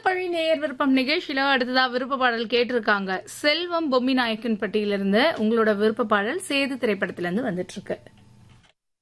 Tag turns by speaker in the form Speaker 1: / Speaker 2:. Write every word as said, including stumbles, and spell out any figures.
Speaker 1: பழி நேயர் விருப்பம் நிகழ்ச்சியில அடுத்ததா விருப்ப பாடல் கேட்டிருக்காங்க. செல்வம் பொம்மி நாயக்கன் பட்டியிலிருந்து உங்களோட விருப்ப பாடல் சேது திரைப்படத்திலிருந்து வந்துட்டு இருக்கு.